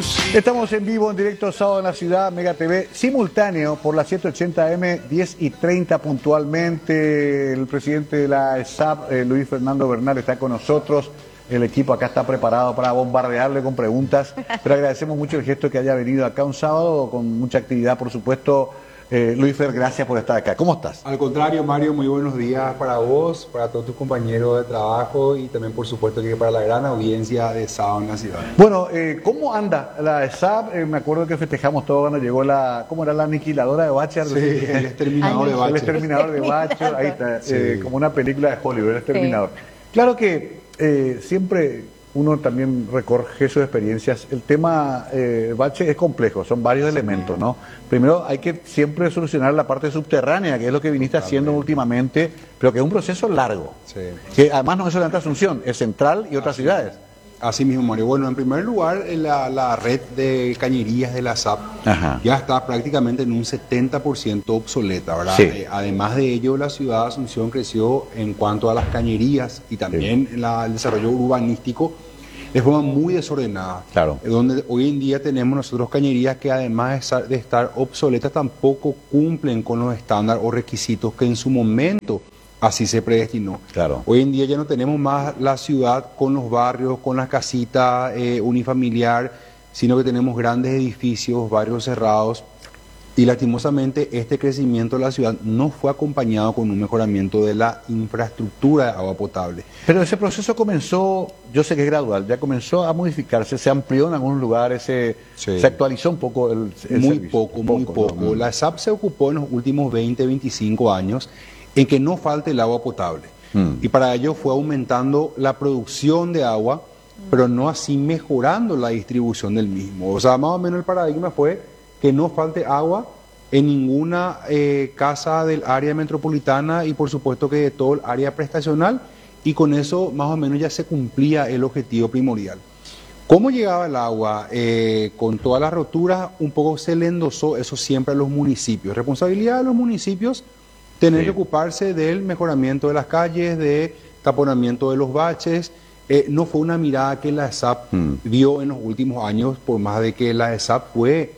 Estamos en vivo, en directo, sábado en la ciudad, Mega TV, simultáneo por la 780M, 10:30 puntualmente. El presidente de la ESAP, Luis Fernando Bernal, está con nosotros. El equipo acá está preparado para bombardearle con preguntas, pero agradecemos mucho el gesto que haya venido acá un sábado con mucha actividad, por supuesto. Luis Fer, gracias por estar acá. ¿Cómo estás? Al contrario, Mario, muy buenos días para vos, para todos tus compañeros de trabajo y también, por supuesto, que para la gran audiencia de sábado en la ciudad. Bueno, ¿cómo anda la ESAP? Me acuerdo que festejamos todo cuando llegó ¿Cómo era la aniquiladora de baches? Sí, el exterminador de baches. El exterminador de baches, ahí está, sí. Como una película de Hollywood, el exterminador. Sí. Claro que siempre uno también recorre sus experiencias. El tema bache es complejo, son varios elementos, ¿no? Primero hay que siempre solucionar la parte subterránea, que es lo que viniste haciendo últimamente, pero que es un proceso largo. Sí. Que además no es solamente Asunción, es Central y otras ciudades. Así mismo, Mario. Bueno, en primer lugar, la red de cañerías de la SAP ya está prácticamente en un 70% obsoleta, ¿verdad? Sí. Además de ello, la ciudad de Asunción creció en cuanto a las cañerías y también el desarrollo urbanístico de forma muy desordenada. Claro. Donde hoy en día tenemos nosotros cañerías que además de estar obsoletas tampoco cumplen con los estándares o requisitos que en su momento así se predestinó. Claro. Hoy en día ya no tenemos más la ciudad con los barrios, con las casitas unifamiliar, sino que tenemos grandes edificios, barrios cerrados. Y lastimosamente este crecimiento de la ciudad no fue acompañado con un mejoramiento de la infraestructura de agua potable. Pero ese proceso comenzó, yo sé que es gradual, ya comenzó a modificarse, se amplió en algunos lugares, se actualizó un poco el muy servicio. Muy poco. ¿No? La SAP se ocupó en los últimos 20, 25 años en que no falte el agua potable. Y para ello fue aumentando la producción de agua, pero no así mejorando la distribución del mismo. O sea, más o menos el paradigma fue que no falte agua en ninguna casa del área metropolitana y por supuesto que de todo el área prestacional, y con eso más o menos ya se cumplía el objetivo primordial. ¿Cómo llegaba el agua? Con todas las roturas, un poco se le endosó eso siempre a los municipios. Responsabilidad de los municipios tener que ocuparse del mejoramiento de las calles, de taponamiento de los baches. No fue una mirada que la ESAP vio en los últimos años, por más de que la ESAP fue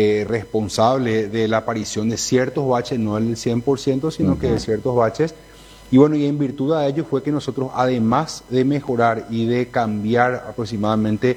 responsable de la aparición de ciertos baches, no el 100%, sino que de ciertos baches. Y bueno, y en virtud de ello fue que nosotros, además de mejorar y de cambiar aproximadamente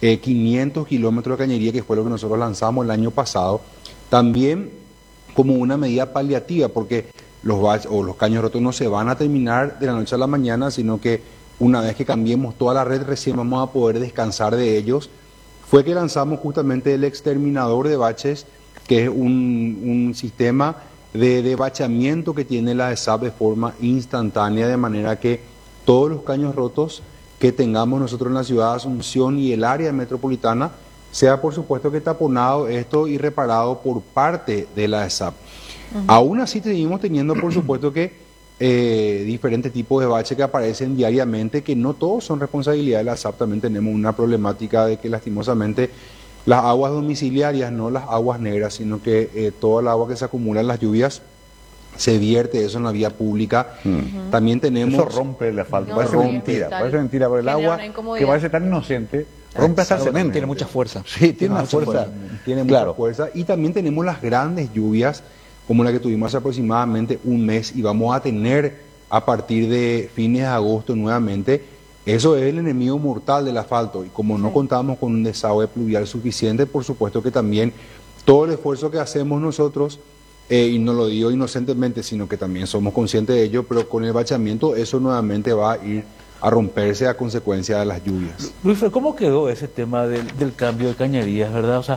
500 kilómetros de cañería, que fue lo que nosotros lanzamos el año pasado, también como una medida paliativa, porque los baches o los caños rotos no se van a terminar de la noche a la mañana, sino que una vez que cambiemos toda la red, recién vamos a poder descansar de ellos. Fue que lanzamos justamente el exterminador de baches, que es un sistema de bachamiento que tiene la ESAP de forma instantánea, de manera que todos los caños rotos que tengamos nosotros en la ciudad de Asunción y el área metropolitana sea por supuesto que taponado esto y reparado por parte de la ESAP. Aún así seguimos teniendo por supuesto que diferentes tipos de baches que aparecen diariamente, que no todos son responsabilidad de la SAP. También tenemos una problemática de que lastimosamente las aguas domiciliarias, no las aguas negras, sino que toda el agua que se acumula en las lluvias se vierte eso en la vía pública. También tenemos... Eso rompe el asfalto, parece mentira, pero el agua que parece tan inocente rompe hasta el cemento. Tiene mucha fuerza. Sí, tiene una fuerza. Tiene mucha fuerza. Y también tenemos las grandes lluvias, como la que tuvimos hace aproximadamente un mes y vamos a tener a partir de fines de agosto nuevamente. Eso es el enemigo mortal del asfalto, y como no contamos con un desagüe pluvial suficiente, por supuesto que también todo el esfuerzo que hacemos nosotros, y no lo digo inocentemente, sino que también somos conscientes de ello, pero con el bachamiento eso nuevamente va a ir a romperse a consecuencia de las lluvias. Luis, ¿cómo quedó ese tema del cambio de cañerías, verdad? O sea,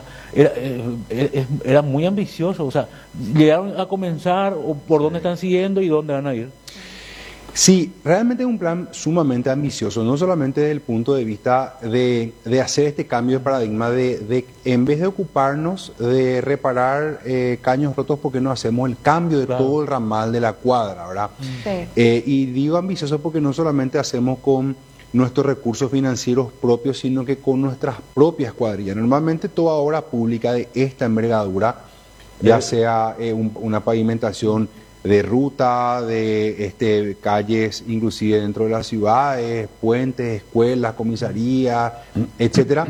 era muy ambicioso, o sea, ¿llegaron a comenzar o por dónde están siguiendo y dónde van a ir? Sí, realmente es un plan sumamente ambicioso, no solamente desde el punto de vista de hacer este cambio de paradigma, de en vez de ocuparnos de reparar caños rotos, porque no hacemos el cambio de todo el ramal de la cuadra, ¿verdad? Sí. Y digo ambicioso porque no solamente hacemos con nuestros recursos financieros propios, sino que con nuestras propias cuadrillas. Normalmente toda obra pública de esta envergadura, ya sea una pavimentación de ruta, de calles inclusive dentro de las ciudades, puentes, escuelas, comisarías, etcétera,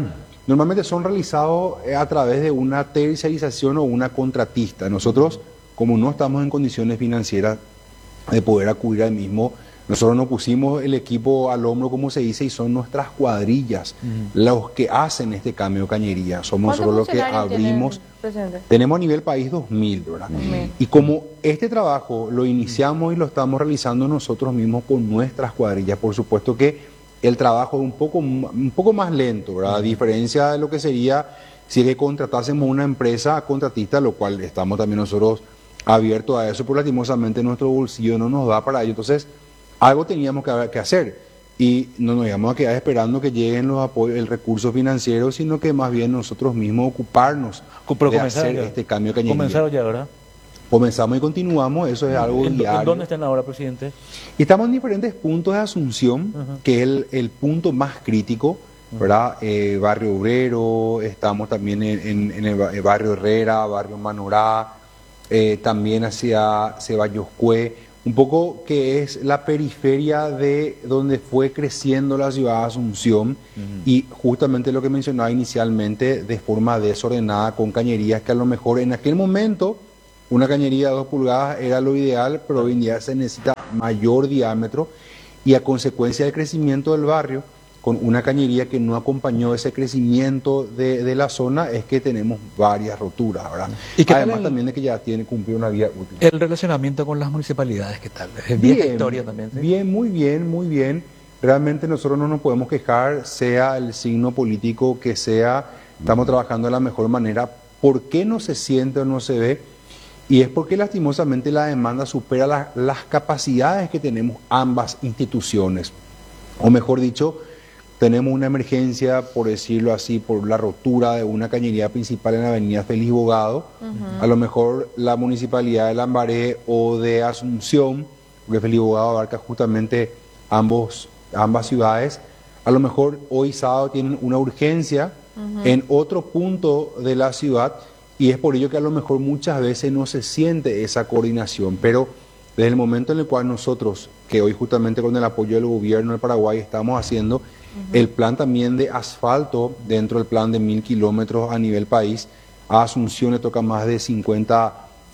normalmente son realizados a través de una terciarización o una contratista. Nosotros, como no estamos en condiciones financieras de poder acudir al mismo, nosotros nos pusimos el equipo al hombro, como se dice, y son nuestras cuadrillas los que hacen este cambio de cañería. Somos nosotros los que abrimos. Tenemos a nivel país 2.000, ¿verdad? Y como este trabajo lo iniciamos y lo estamos realizando nosotros mismos con nuestras cuadrillas, por supuesto que el trabajo es un poco más lento, ¿verdad? A diferencia de lo que sería si le contratásemos una empresa contratista, lo cual estamos también nosotros abiertos a eso, pero lastimosamente nuestro bolsillo no nos da para ello. Entonces, algo teníamos que hacer y no nos íbamos a quedar esperando que lleguen los apoyos, el recurso financiero, sino que más bien nosotros mismos ocuparnos de hacer este cambio de cañería. Comenzaron ya, ¿verdad? Comenzamos y continuamos, eso es algo diario. ¿En dónde están ahora, presidente? Y estamos en diferentes puntos de Asunción, que es el punto más crítico, ¿verdad? Barrio Obrero, estamos también en el barrio Herrera, barrio Manorá, también hacia Ceballos Cue, un poco que es la periferia de donde fue creciendo la ciudad de Asunción y justamente lo que mencionaba inicialmente, de forma desordenada, con cañerías que a lo mejor en aquel momento una cañería de 2 pulgadas era lo ideal, pero hoy en día se necesita mayor diámetro y a consecuencia del crecimiento del barrio, con una cañería que no acompañó ese crecimiento de la zona, es que tenemos varias roturas, ¿verdad? ¿Y además también de que ya tiene cumplido una vida útil. El relacionamiento con las municipalidades, ¿qué tal? ¿Es bien, historia también? ¿Sí? Bien, muy bien, muy bien. Realmente nosotros no nos podemos quejar, sea el signo político que sea, estamos trabajando de la mejor manera. ¿Por qué no se siente o no se ve? Y es porque lastimosamente la demanda supera las capacidades que tenemos ambas instituciones. O mejor dicho, tenemos una emergencia, por decirlo así, por la rotura de una cañería principal en la avenida Félix Bogado. A lo mejor la municipalidad de Lambaré o de Asunción, porque Félix Bogado abarca justamente ambas ciudades, a lo mejor hoy sábado tienen una urgencia en otro punto de la ciudad y es por ello que a lo mejor muchas veces no se siente esa coordinación, pero desde el momento en el cual nosotros, que hoy justamente con el apoyo del gobierno del Paraguay estamos haciendo el plan también de asfalto dentro del plan de 1.000 kilómetros a nivel país, a Asunción le toca más de 50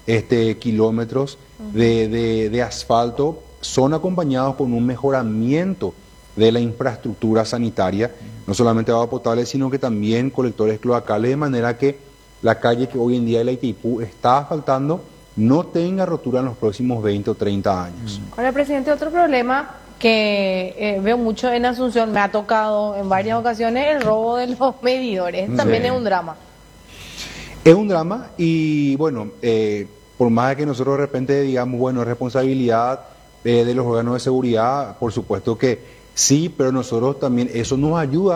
kilómetros de asfalto, son acompañados con un mejoramiento de la infraestructura sanitaria, no solamente agua potable, sino que también colectores cloacales, de manera que la calle que hoy en día de la Itaipú está asfaltando no tenga rotura en los próximos 20 o 30 años. Ahora, presidente, otro problema que veo mucho en Asunción, me ha tocado en varias ocasiones, el robo de los medidores. También es un drama. Es un drama y bueno, por más de que nosotros de repente digamos, bueno, es responsabilidad de los órganos de seguridad, por supuesto que sí, pero nosotros también, eso nos ayuda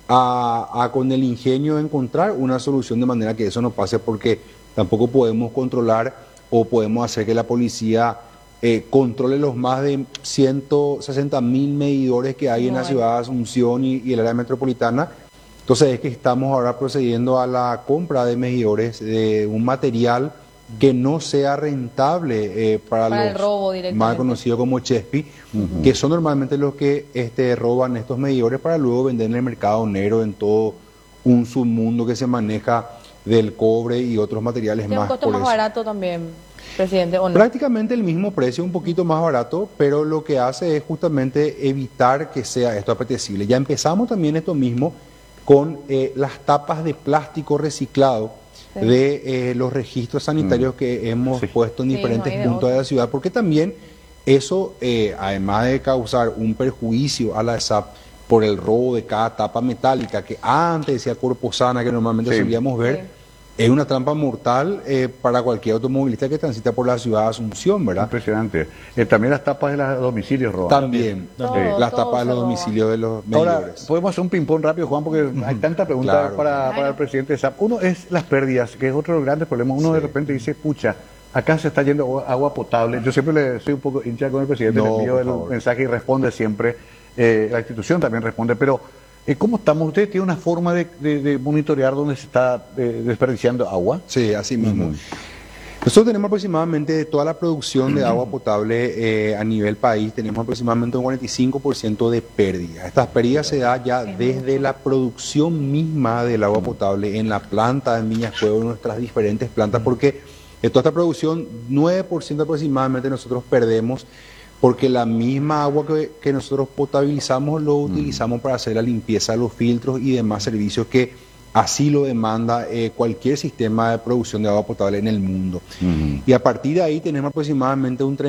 a con el ingenio encontrar una solución de manera que eso no pase, porque tampoco podemos controlar o podemos hacer que la policía controle los más de 160.000 medidores que hay en la ciudad de Asunción y el área metropolitana. Entonces es que estamos ahora procediendo a la compra de medidores de un material que no sea rentable para los el robo más conocidos como Chespi, que son normalmente los que roban estos medidores para luego vender en el mercado negro en todo un submundo que se maneja del cobre y otros materiales ¿Tiene más. un costo más barato también, presidente, o no? Prácticamente el mismo precio, un poquito más barato, pero lo que hace es justamente evitar que sea esto apetecible. Ya empezamos también esto mismo con las tapas de plástico reciclado de los registros sanitarios que hemos puesto en diferentes puntos de la ciudad, porque también eso, además de causar un perjuicio a la ESAP por el robo de cada tapa metálica, que antes decía Corposana, que normalmente solíamos ver, es una trampa mortal para cualquier automovilista que transita por la ciudad de Asunción, ¿verdad? Impresionante. También las tapas de los domicilios roban. También, las tapas de los domicilios de los medidores. Ahora, podemos hacer un ping-pong rápido, Juan, porque hay tanta pregunta para el presidente de SAP. Uno es las pérdidas, que es otro de los grandes problemas. Uno de repente dice, pucha, acá se está yendo agua potable. Yo siempre le soy un poco hincha con el presidente, le envío el mensaje y responde siempre. La institución también responde, pero ¿cómo estamos? ¿Usted tiene una forma de monitorear dónde se está desperdiciando agua? Sí, así mismo. Nosotros tenemos aproximadamente de toda la producción de agua potable a nivel país, tenemos aproximadamente un 45% de pérdida. Estas pérdidas se dan ya desde la producción misma del agua potable en la planta, en Viñas Cuevas, en nuestras diferentes plantas, porque de toda esta producción, 9% aproximadamente nosotros perdemos, porque la misma agua que nosotros potabilizamos lo utilizamos para hacer la limpieza de los filtros y demás servicios que así lo demanda cualquier sistema de producción de agua potable en el mundo. Y a partir de ahí tenemos aproximadamente un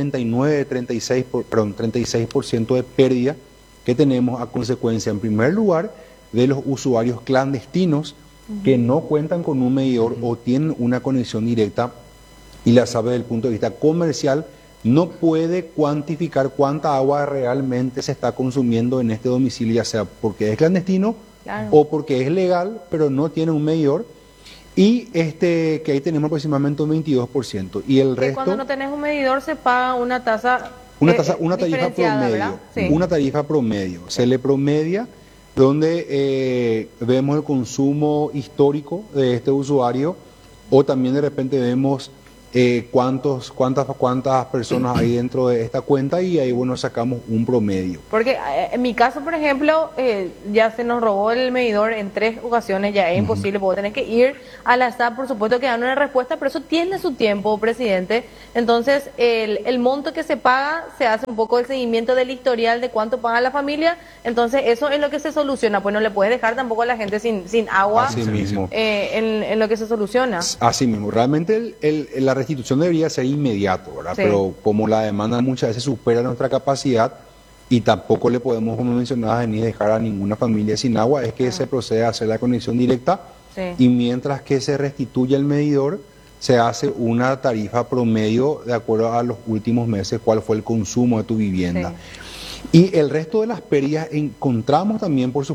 36% de pérdida que tenemos a consecuencia, en primer lugar, de los usuarios clandestinos que no cuentan con un medidor o tienen una conexión directa, y la SAB desde el punto de vista comercial no puede cuantificar cuánta agua realmente se está consumiendo en este domicilio, ya sea porque es clandestino o porque es legal, pero no tiene un medidor, y que ahí tenemos aproximadamente un 22%. Y el resto... Cuando no tenés un medidor se paga una tasa una tarifa promedio, sí. Una tarifa promedio. Se le promedia donde vemos el consumo histórico de este usuario, o también de repente vemos cuántas personas hay dentro de esta cuenta, y ahí bueno sacamos un promedio. Porque en mi caso, por ejemplo, ya se nos robó el medidor en 3 ocasiones, ya es imposible, puedo tener que ir a la SAP, por supuesto que dan una respuesta, pero eso tiene su tiempo, presidente. Entonces, el monto que se paga, se hace un poco el seguimiento del historial de cuánto paga la familia, entonces eso es lo que se soluciona, pues no le puedes dejar tampoco a la gente sin agua. Así mismo. En lo que se soluciona. Así mismo, realmente la restitución debería ser inmediato, ¿verdad? Sí. Pero como la demanda muchas veces supera nuestra capacidad y tampoco le podemos, como mencionaba, ni dejar a ninguna familia sin agua, es que se procede a hacer la conexión directa, y mientras que se restituye el medidor, se hace una tarifa promedio de acuerdo a los últimos meses, cuál fue el consumo de tu vivienda. Y el resto de las pérdidas encontramos también, por supuesto,